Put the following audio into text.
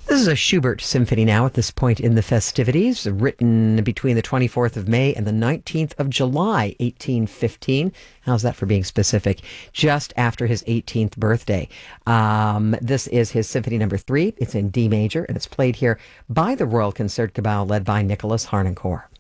This is a Schubert symphony now at this point in the festivities, written between the 24th of May and the 19th of July, 1815. How's that for being specific? Just after his 18th birthday. This is his Symphony Number 3. It's in D major, and it's played here by the Royal Concertgebouw, led by Nicholas Harnoncourt.